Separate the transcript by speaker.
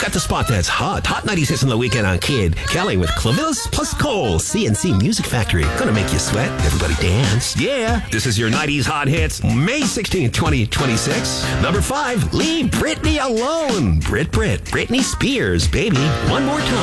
Speaker 1: got the spot that's hot. Hot 96 on the weekend on Kid. Kelly with Clavillis plus Cole. CNC Music Factory. Gonna make you sweat. Everybody dance. Yeah. This is your 90s hot hits. May 16th, 2026. Number 5, Leave Britney Alone. Britney Spears, baby. One more time.